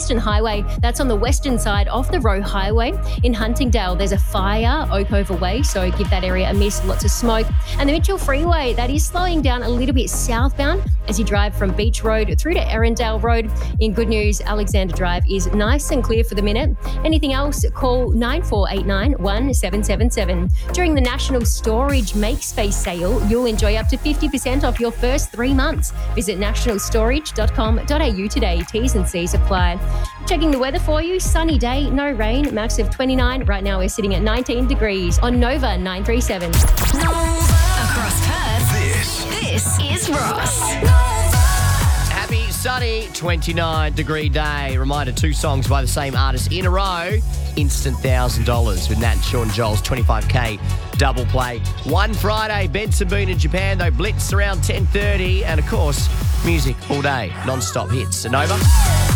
Eastern Highway. That's on the western side of the Roe Highway. In Huntingdale, there's a fire, Oakover Way, so give that area a miss, lots of smoke. And the Mitchell Freeway, that is slowing down a little bit southbound as you drive from Beach Road through to Erindale Road. In good news, Alexander Drive is nice and clear for the minute. Anything else, call 9489 1777. During the National Storage Makespace sale, you'll enjoy up to 50% off your first 3 months. Visit nationalstorage.com.au today. T's and C's apply. Checking the weather for you. Sunny day, no rain, max of 29. Right now we're sitting at 19 degrees on Nova 937. Across Perth, this is Ross. Happy sunny 29-degree day. Reminder, 2 songs by the same artist in a row. Instant $1,000 with Nat and Sean Joel's 25K double play. One Friday, Benson Boone in Japan, though, Blitz around 10:30. And, of course, music all day, non-stop hits. Nova.